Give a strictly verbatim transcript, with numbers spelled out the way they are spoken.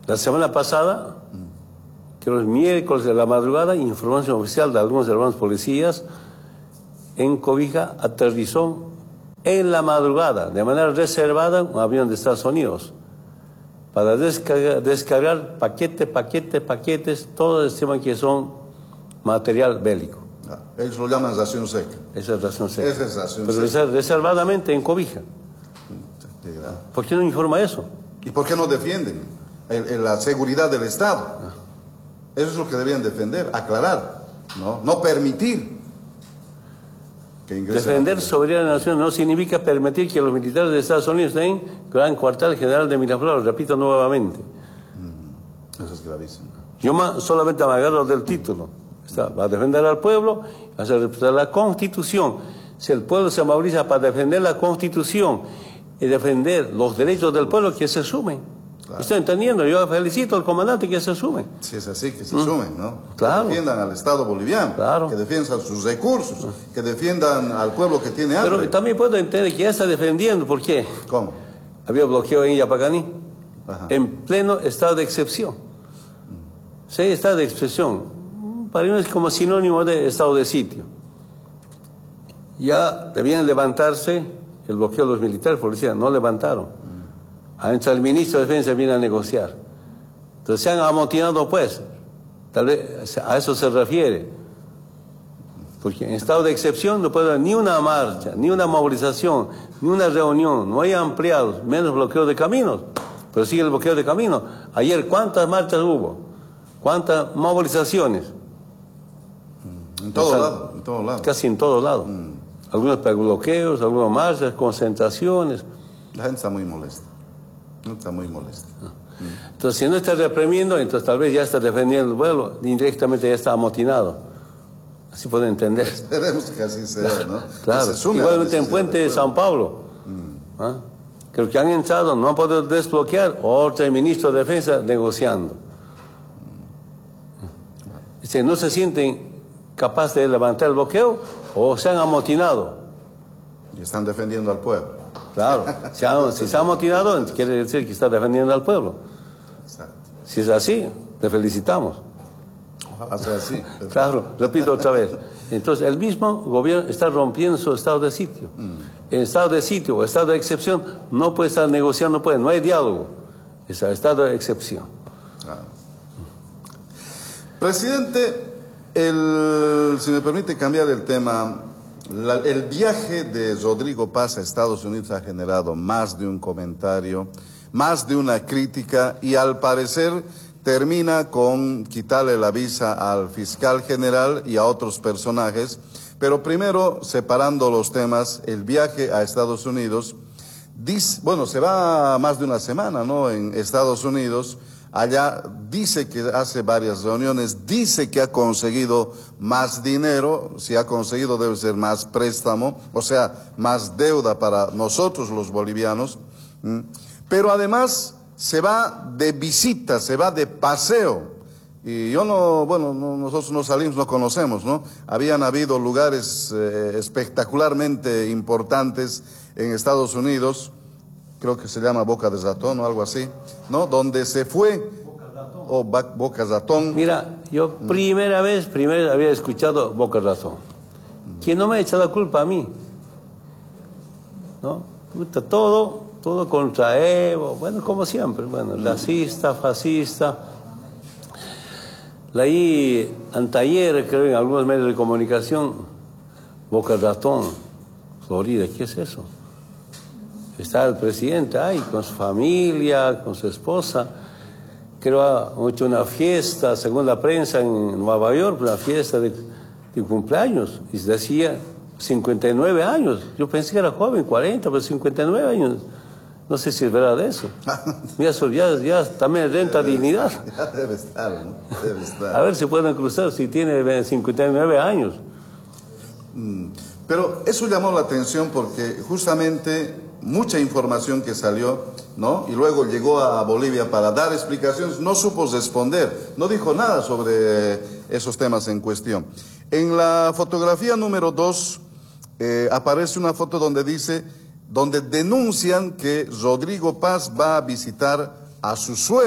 La semana pasada, que los miércoles de la madrugada, información oficial de algunos hermanos policías, en Cobija aterrizó en la madrugada, de manera reservada, un avión de Estados Unidos, para descargar, descargar paquete, paquete, paquetes, todos estiman que son material bélico. Ah, ellos lo llaman ración seca. Esa es ración seca. Esa es ración Pero seca. reservadamente en Cobija. ¿Por qué no informa eso? ¿Y por qué no defienden el, el, la seguridad del Estado? Eso es lo que deberían defender, aclarar, no, no permitir que ingresen. Defender soberanía de la nación no significa permitir que los militares de Estados Unidos den gran cuartel general de Miraflores, repito nuevamente. Mm, eso es gravísimo. Yo ma, solamente me agarro del título. Está, va a defender al pueblo, va a respetar la Constitución. Si el pueblo se moviliza para defender la Constitución y defender los derechos del pueblo, que se sumen. Claro. ¿Está entendiendo? Yo felicito al comandante que se sumen. Si es así, que se mm. sumen, ¿no? Claro. Que defiendan al Estado boliviano, claro. Que defiendan sus recursos, mm. que defiendan al pueblo que tiene hambre. Pero también puedo entender que ya está defendiendo, ¿por qué? ¿Cómo? Había bloqueo en Yapacaní, Ajá. en pleno estado de excepción. Mm. Sí, estado de excepción. Para mí es como sinónimo de estado de sitio. Ya debían levantarse el bloqueo de los militares, policías, no levantaron. Entonces el ministro de Defensa viene a negociar. Entonces se han amotinado, pues. Tal vez a eso se refiere. Porque en estado de excepción no puede haber ni una marcha, ni una movilización, ni una reunión. No hay empleados, menos bloqueo de caminos. Pero sigue el bloqueo de caminos. Ayer, ¿cuántas marchas hubo? ¿Cuántas movilizaciones? En todo lado, en todo lado. Casi en todo lado. Mm. Algunos bloqueos, algunas marchas, concentraciones. La gente está muy molesta. No está muy molesta. Entonces, si no está reprimiendo, entonces tal vez ya está defendiendo el vuelo, indirectamente ya está amotinado. Así puede entender. Esperemos que así sea, ¿no? Claro. Igualmente en Puente de San Pablo. Mm. ¿Ah? Creo que han entrado, no han podido desbloquear, otro ministro de Defensa negociando. Mm. Dice, no se sienten capaces de levantar el bloqueo o se han amotinado. Y están defendiendo al pueblo. Claro, si, ha, si se ha amotinado, quiere decir que está defendiendo al pueblo. Exacto. Si es así, le felicitamos. Ojalá sea así. Pero... Claro, repito otra vez. Entonces, el mismo gobierno está rompiendo su estado de sitio. Mm. En estado de sitio o estado de excepción no puede estar negociando, no puede, no hay diálogo. Es el estado de excepción. Claro. Presidente, el, si me permite cambiar el tema... La, el viaje de Rodrigo Paz a Estados Unidos ha generado más de un comentario, más de una crítica y al parecer termina con quitarle la visa al fiscal general y a otros personajes. Pero primero, separando los temas, el viaje a Estados Unidos, dice, bueno, se va más de una semana, ¿no? En Estados Unidos. Allá dice que hace varias reuniones, dice que ha conseguido más dinero, si ha conseguido debe ser más préstamo, o sea, más deuda para nosotros los bolivianos, ¿m? Pero además se va de visita, se va de paseo. Y yo no, bueno, no, nosotros no salimos, no conocemos, ¿no? Habían habido lugares eh, espectacularmente importantes en Estados Unidos, creo que se llama Boca de Ratón o algo así, ¿no? Donde se fue, o oh, Boca Ratón. Mira, yo primera vez, primera había escuchado Boca Ratón. Que no me ha echado la culpa a mí, ¿no? Todo, todo contra Evo, bueno, como siempre, bueno, racista, fascista. Leí anteayer, creo, en algunos medios de comunicación, Boca Ratón, Florida, ¿qué es eso? Está el presidente ahí con su familia, con su esposa. Creo ha hecho una fiesta, según la prensa, en Nueva York, una fiesta de, de cumpleaños. Y decía cincuenta y nueve años. Yo pensé que era joven, cuarenta, pero cincuenta y nueve años. No sé si es verdad eso. Mira, eso ya, ya también renta debe, dignidad. Ya debe estar, ¿no? Debe estar. A ver si pueden cruzar si tiene cincuenta y nueve años. Mm, pero eso llamó la atención porque justamente... mucha información que salió, ¿no? Y luego llegó a Bolivia para dar explicaciones, no supo responder, no dijo nada sobre esos temas en cuestión. En la fotografía número dos eh, aparece una foto donde dice, donde denuncian que Rodrigo Paz va a visitar a su suegro.